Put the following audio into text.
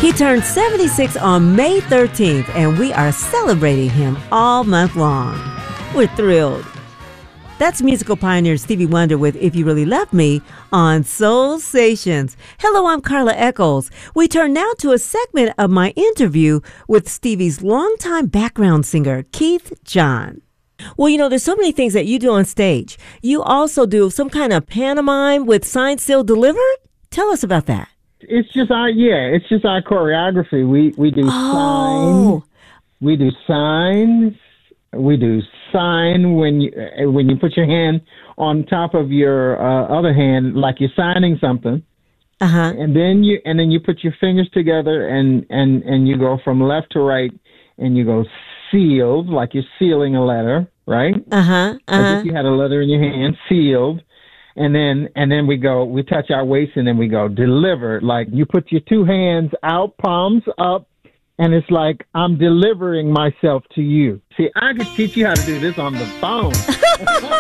He turned 76 on May 13th, and we are celebrating him all month long. We're thrilled. That's musical pioneer Stevie Wonder with If You Really Love Me on Soul Stations. Hello, I'm Carla Echols. We turn now to a segment of my interview with Stevie's longtime background singer, Keith John. Well, you know, there's so many things that you do on stage. You also do some kind of pantomime with Signed, Sealed, Delivered? Tell us about that. It's just our choreography. We do signs. We do signs. We do sign when you put your hand on top of your other hand, like you're signing something. And then you put your fingers together and you go from left to right, and you go sealed, like you're sealing a letter, right? As if you had a letter in your hand, sealed. And then we touch our waist, and then we go delivered, like you put your two hands out, palms up, and it's like I'm delivering myself to you. See, I could teach you how to do this on the phone.